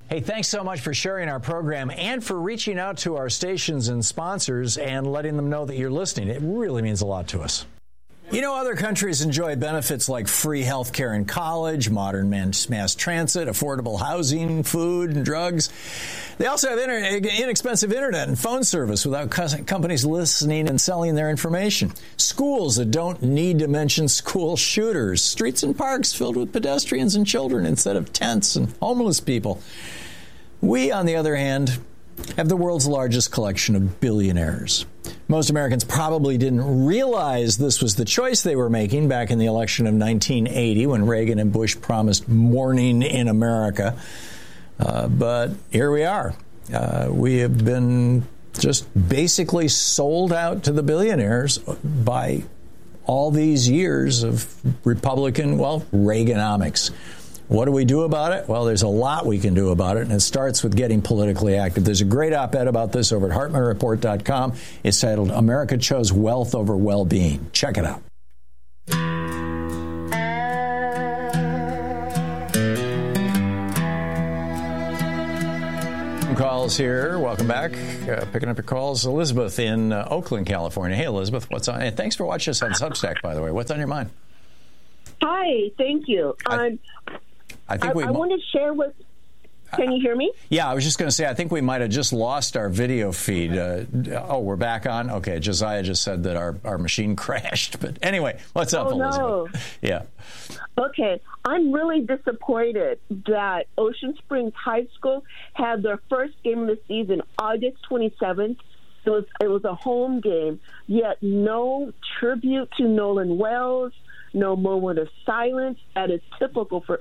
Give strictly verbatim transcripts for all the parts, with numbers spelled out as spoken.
Hey, thanks so much for sharing our program and for reaching out to our stations and sponsors and letting them know that you're listening. It really means a lot to us. You know, other countries enjoy benefits like free health care in college, modern mass transit, affordable housing, food, and drugs. They also have inter- inexpensive internet and phone service without companies listening and selling their information. Schools that don't need to mention school shooters. Streets and parks filled with pedestrians and children instead of tents and homeless people. We, on the other hand, have the world's largest collection of billionaires. Most Americans probably didn't realize this was the choice they were making back in the election of nineteen eighty when Reagan and Bush promised morning in America. Uh, but here we are. Uh, we have been just basically sold out to the billionaires by all these years of Republican, well, Reaganomics. What do we do about it? Well, there's a lot we can do about it, and it starts with getting politically active. There's a great op-ed about this over at Hartman Report dot com. It's titled, America Chose Wealth Over Well-Being. Check it out. Calls here. Welcome back. Uh, picking up your calls. Elizabeth in uh, Oakland, California. Hey, Elizabeth, what's on? And thanks for watching us on Substack, by the way. What's on your mind? Hi, thank you. I, um, I think I, we. I want to share with. Can you hear me? Yeah, I was just going to say, I think we might have just lost our video feed. Uh, oh, we're back on? Okay, Josiah just said that our, our machine crashed. But anyway, what's up, oh, Elizabeth? No. Yeah. Okay, I'm really disappointed that Ocean Springs High School had their first game of the season August twenty-seventh. It was, it was a home game, yet no tribute to Nolan Wells, no moment of silence. That is typical for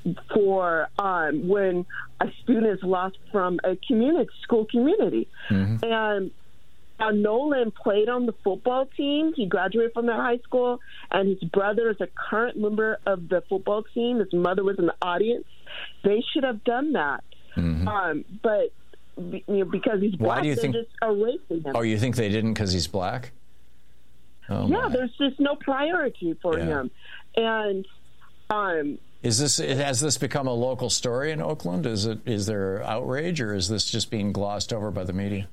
for um, when a student is lost from a community school community. Mm-hmm. And uh, Nolan played on the football team. He graduated from that high school, and his brother is a current member of the football team. His mother was in the audience. They should have done that. Mm-hmm. Um, but you know, because he's black, Why do you they're think, just erasing him. Oh, you think they didn't because he's black? Oh, yeah, my. There's just no priority for yeah. him. And um, is this has this become a local story in Oakland? Is it is there outrage, or is this just being glossed over by the media?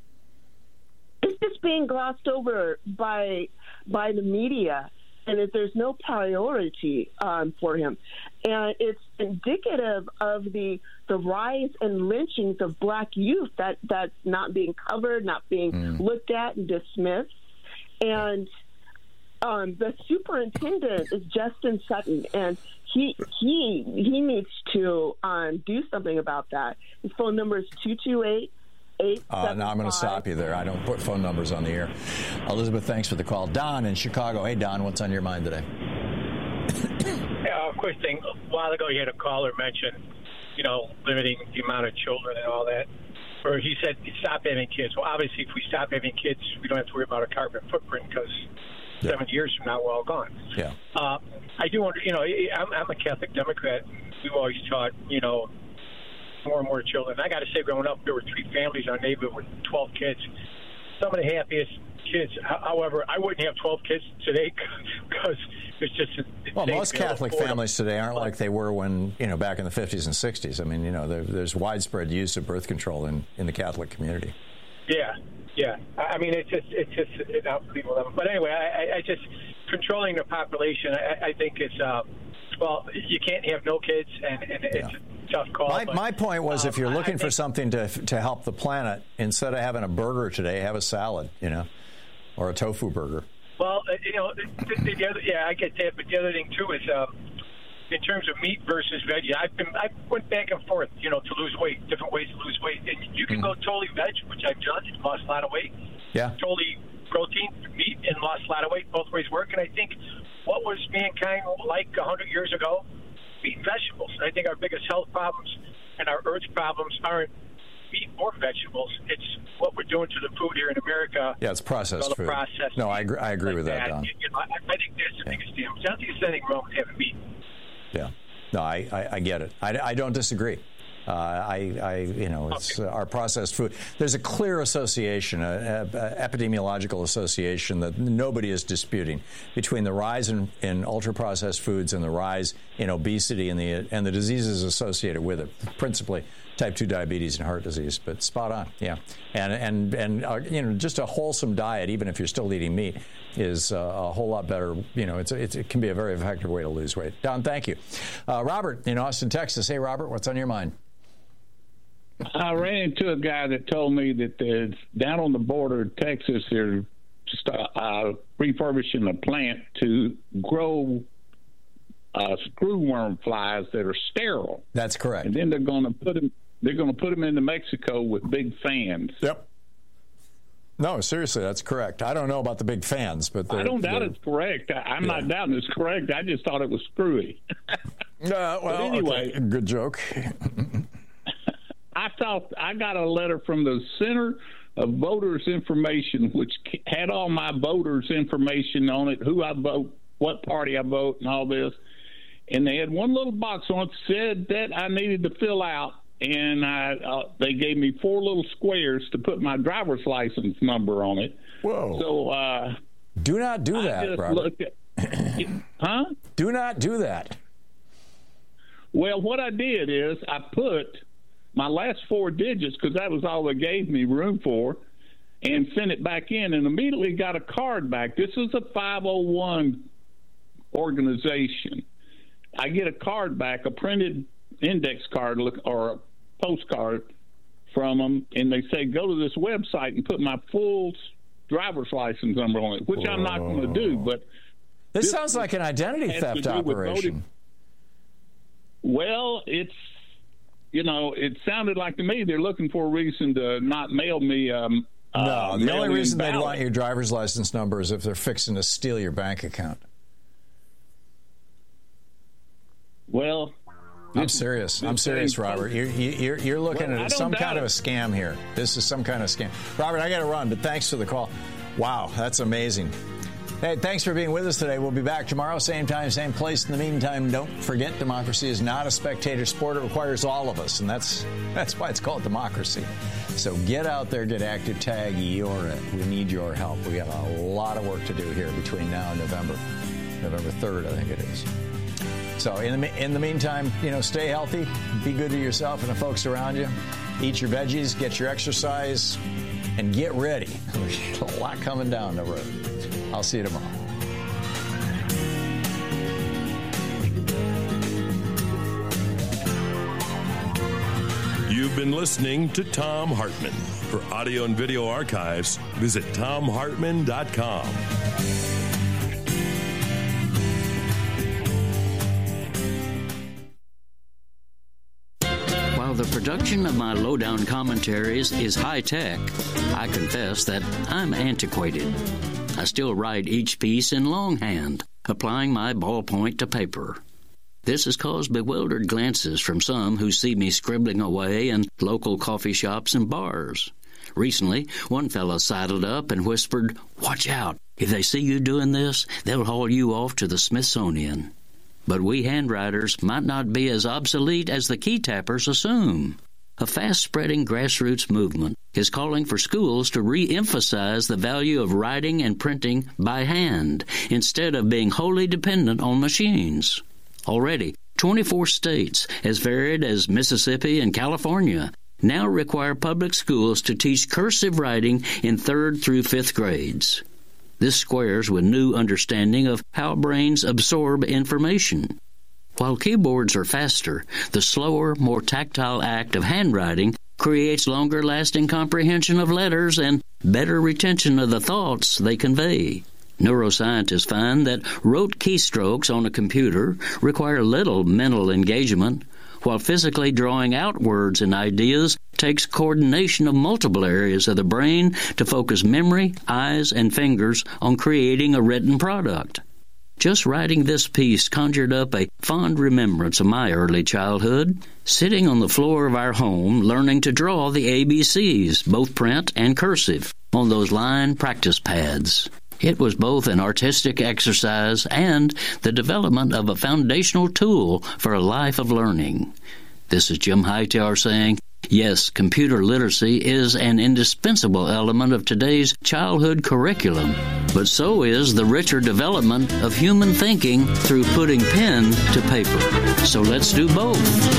It's just being glossed over by by the media, and that there's no priority um, for him. And it's indicative of the the rise and lynchings of black youth that that's not being covered, not being mm. looked at and dismissed. And Um, the superintendent is Justin Sutton, and he he he needs to um, do something about that. His phone number is two two eight, eight seven five. Uh, now I'm going to stop you there. I don't put phone numbers on the air. Elizabeth, thanks for the call. Don in Chicago. Hey, Don, what's on your mind today? Uh, quick thing. A while ago, you had a caller mention, you know, limiting the amount of children and all that. Or he said, stop having kids. Well, obviously, if we stop having kids, we don't have to worry about our carbon footprint because yeah. seven years from now, we're all gone. Yeah. Uh, I do wonder, you know, I'm, I'm a Catholic Democrat. We've always taught, you know, more and more children. I got to say, growing up, there were three families in our neighborhood with twelve kids. Some of the happiest kids. However, I wouldn't have twelve kids today because it's just it's well, most Catholic families today aren't like they were when, you know, back in the fifties and sixties. I mean, you know, there, there's widespread use of birth control in, in the Catholic community. Yeah, yeah. I mean, it's just it's just it's unbelievable. But anyway, I, I just controlling the population. I, I think it's uh, well, you can't have no kids, and, and it's. Yeah. Tough call, my, but, my point was, um, if you're looking think, for something to to help the planet, instead of having a burger today, have a salad, you know, or a tofu burger. Well, uh, you know, the, the, the other, yeah, I get that, but the other thing too is, um, in terms of meat versus veggie, I've been I went back and forth, you know, to lose weight, different ways to lose weight, and you can mm-hmm. go totally veg, which I've done, and lost a lot of weight. Yeah. Totally protein, meat, and lost a lot of weight. Both ways work, and I think what was mankind like a hundred years ago. Meat and vegetables. I think our biggest health problems and our earth problems aren't meat or vegetables. It's what we're doing to the food here in America. Yeah, it's processed food. Processed no, I agree, I agree like with that, that. Don. You know, I, I think that's the yeah. biggest damage. I don't think there's anything wrong with having meat. Yeah. No, I, I, I get it. I, I don't disagree. Uh, I, I, you know, it's uh, our processed food. There's a clear association, a, a, a epidemiological association that nobody is disputing between the rise in, in ultra-processed foods and the rise in obesity and the and the diseases associated with it, principally type two diabetes and heart disease. But spot on, yeah. And and and uh, you know, just a wholesome diet, even if you're still eating meat, is uh, a whole lot better. You know, it's, it's it can be a very effective way to lose weight. Don, thank you. Uh, Robert in Austin, Texas. Hey, Robert, what's on your mind? I ran into a guy that told me that there's, down on the border of Texas, they're just uh, uh, refurbishing a plant to grow uh, screwworm flies that are sterile. That's correct. And then they're going to put them. They're going to put them into Mexico with big fans. Yep. No, seriously, that's correct. I don't know about the big fans, but I don't doubt it's correct. I, I'm yeah. not doubting it's correct. I just thought it was screwy. uh, well, but anyway, okay. Good joke. I thought I got a letter from the Center of Voters Information, which had all my voters' information on it, who I vote, what party I vote, and all this. And they had one little box on it that said that I needed to fill out, and I, uh, they gave me four little squares to put my driver's license number on it. Whoa! So uh, do not do I that, just Robert. Looked at, huh? Do not do that. Well, what I did is I put my last four digits, because that was all they gave me room for, and sent it back in and immediately got a card back. This is a five oh one organization. I get a card back, a printed index card or a postcard from them, and they say, go to this website and put my full driver's license number on it, which Whoa. I'm not going to do. But This, this sounds like an identity theft operation. Well, it's, you know, it sounded like to me they're looking for a reason to not mail me. Um, no, uh, the only reason ballot. they'd want your driver's license number is if they're fixing to steal your bank account. Well, I'm serious. I'm serious, Robert. You're, you're, you're looking well, at some kind of a scam here. This is some kind of scam. Robert, I got to run, but thanks for the call. Wow, that's amazing. Hey, thanks for being with us today. We'll be back tomorrow, same time, same place. In the meantime, don't forget, democracy is not a spectator sport. It requires all of us, and that's that's why it's called democracy. So get out there, get active, tag, you're it. We need your help. We got a lot of work to do here between now and November, November third, I think it is. So in the in the meantime, you know, stay healthy, be good to yourself and the folks around you. Eat your veggies, get your exercise, and get ready. There's a lot coming down the road. I'll see you tomorrow. You've been listening to Thom Hartmann. For audio and video archives, visit thom hartmann dot com. While the production of my lowdown commentaries is high-tech, I confess that I'm antiquated. I still write each piece in longhand, applying my ballpoint to paper. This has caused bewildered glances from some who see me scribbling away in local coffee shops and bars. Recently, one fellow sidled up and whispered, "Watch out. If they see you doing this, they'll haul you off to the Smithsonian." But we handwriters might not be as obsolete as the key tappers assume. A fast-spreading grassroots movement is calling for schools to re-emphasize the value of writing and printing by hand instead of being wholly dependent on machines. Already, twenty-four states, as varied as Mississippi and California, now require public schools to teach cursive writing in third through fifth grades. This squares with new understanding of how brains absorb information. While keyboards are faster, the slower, more tactile act of handwriting creates longer-lasting comprehension of letters and better retention of the thoughts they convey. Neuroscientists find that rote keystrokes on a computer require little mental engagement, while physically drawing out words and ideas takes coordination of multiple areas of the brain to focus memory, eyes, and fingers on creating a written product. Just writing this piece conjured up a fond remembrance of my early childhood, sitting on the floor of our home learning to draw the A B Cs, both print and cursive, on those line practice pads. It was both an artistic exercise and the development of a foundational tool for a life of learning. This is Jim Hightower saying, yes, computer literacy is an indispensable element of today's childhood curriculum, but so is the richer development of human thinking through putting pen to paper. So let's do both.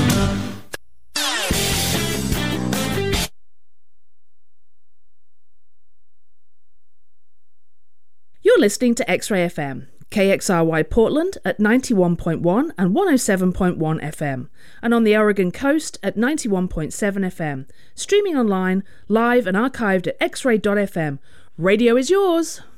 You're listening to X-Ray F M, K X R Y Portland at ninety-one point one and one oh seven point one F M, and on the Oregon coast at ninety-one point seven F M. Streaming online, live and archived at x ray dot f m. Radio is yours!